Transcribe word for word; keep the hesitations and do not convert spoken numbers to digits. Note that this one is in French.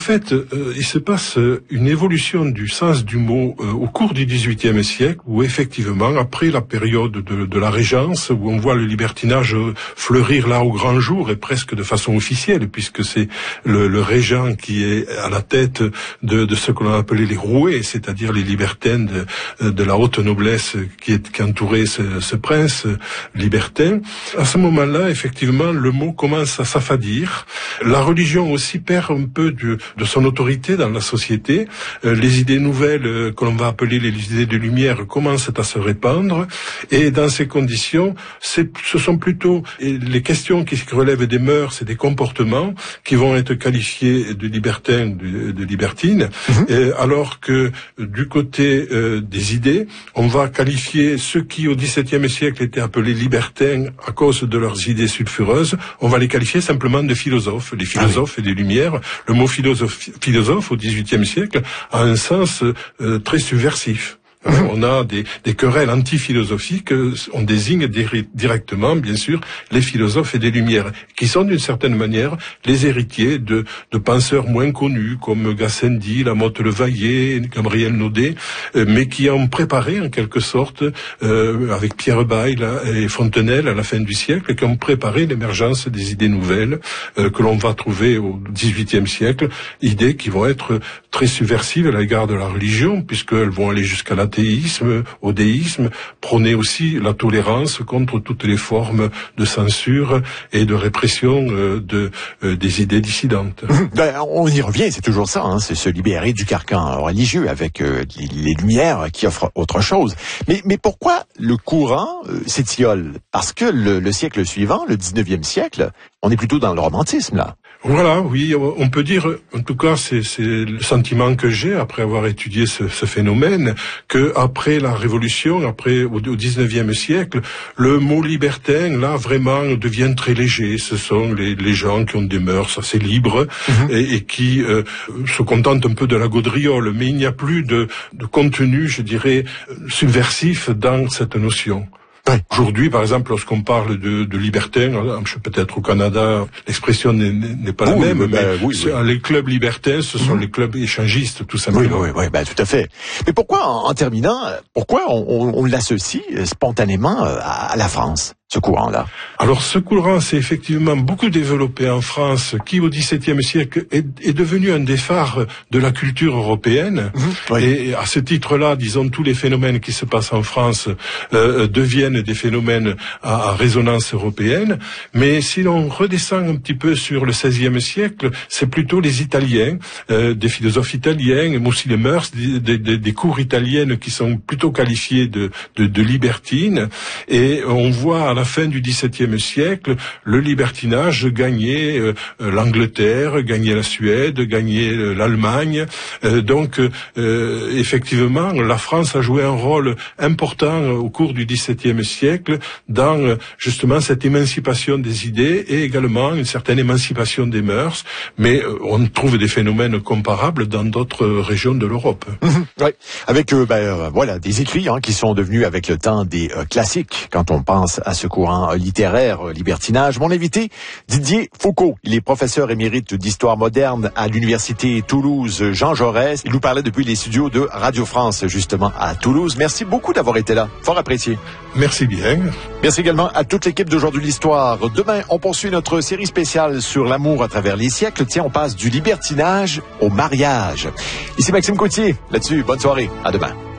En fait, euh, il se passe une évolution du sens du mot euh, au cours du dix-huitième siècle, où effectivement, après la période de, de la Régence, où on voit le libertinage fleurir là au grand jour et presque de façon officielle, puisque c'est le, le régent qui est à la tête de, de ce que l'on appelait les roués, c'est-à-dire les libertins de, de la haute noblesse qui, est, qui entourait ce, ce prince libertin. À ce moment-là, effectivement, le mot commence à s'affadir. La religion aussi perd un peu du de son autorité dans la société. Euh, les idées nouvelles, euh, que l'on va appeler les idées de lumière, commencent à se répandre. Et dans ces conditions, c'est, ce sont plutôt les questions qui relèvent des mœurs et des comportements qui vont être qualifiées de libertins, de, de libertines, mmh. euh, alors que du côté euh, des idées, on va qualifier ceux qui, au dix-septième siècle, étaient appelés libertins à cause de leurs idées sulfureuses, on va les qualifier simplement de philosophes, les philosophes ah oui. et des lumières. Le mot philosophe philosophe au dix-huitième siècle a un sens euh, très subversif. Mmh. On a des, des querelles anti-philosophiques, on désigne di- directement, bien sûr, les philosophes et des Lumières, qui sont d'une certaine manière les héritiers de, de penseurs moins connus, comme Gassendi, Lamotte-Levaillé, Gabriel Naudet, euh, mais qui ont préparé en quelque sorte, euh, avec Pierre Bayle et Fontenelle à la fin du siècle, qui ont préparé l'émergence des idées nouvelles euh, que l'on va trouver au dix-huitième siècle, idées qui vont être très subversives à l'égard de la religion, puisqu'elles vont aller jusqu'à la l'athéisme, au déisme, prôner aussi la tolérance contre toutes les formes de censure et de répression euh, de, euh, des idées dissidentes. Ben, on y revient, c'est toujours ça, hein, c'est se libérer du carcan religieux avec euh, les, les Lumières qui offrent autre chose. Mais, mais pourquoi le courant euh, s'étiole? Parce que le, le siècle suivant, le dix-neuvième siècle, on est plutôt dans le romantisme, là. Voilà, oui, on peut dire, en tout cas, c'est, c'est le sentiment que j'ai après avoir étudié ce, ce phénomène, que après la Révolution, après au dix-neuvième siècle, le mot libertin, là, vraiment devient très léger. Ce sont les, les gens qui ont des mœurs assez libres mmh. et, et qui euh, se contentent un peu de la gaudriole, mais il n'y a plus de, de contenu, je dirais, subversif dans cette notion. Oui. Aujourd'hui, par exemple, lorsqu'on parle de, de libertins, peut-être au Canada, l'expression n'est, n'est pas oui, la même, mais, mais oui, oui. les clubs libertins, ce sont mmh. les clubs échangistes, tout simplement. Oui, oui, oui, ben, tout à fait. Mais pourquoi, en, en terminant, pourquoi on, on, on l'associe spontanément à, à la France, ce courant-là? Alors, ce courant s'est effectivement beaucoup développé en France, qui au dix-septième siècle est, est devenu un des phares de la culture européenne. Mmh, oui. Et à ce titre-là, disons, tous les phénomènes qui se passent en France euh, deviennent des phénomènes à, à résonance européenne. Mais si l'on redescend un petit peu sur le seizième siècle, c'est plutôt les Italiens, euh, des philosophes italiens, mais aussi les mœurs, des, des, des cours italiennes qui sont plutôt qualifiées de, de, de libertines. Et on voit à la fin du dix-septième siècle, le libertinage gagnait euh, l'Angleterre, gagnait la Suède, gagnait euh, l'Allemagne. Euh, donc, euh, effectivement, la France a joué un rôle important au cours du dix-septième siècle dans euh, justement cette émancipation des idées et également une certaine émancipation des mœurs. Mais euh, on trouve des phénomènes comparables dans d'autres régions de l'Europe. Mmh, oui, avec euh, ben, euh, voilà des écrits hein, qui sont devenus avec le temps des euh, classiques quand on pense à ce courant littéraire, libertinage. Mon invité, Didier Foucault. Il est professeur émérite d'histoire moderne à l'université Toulouse Jean Jaurès. Il nous parlait depuis les studios de Radio France, justement, à Toulouse. Merci beaucoup d'avoir été là. Fort apprécié. Merci bien. Merci également à toute l'équipe d'Aujourd'hui l'Histoire. Demain, on poursuit notre série spéciale sur l'amour à travers les siècles. Tiens, on passe du libertinage au mariage. Ici Maxime Coutier. Là-dessus, bonne soirée. À demain.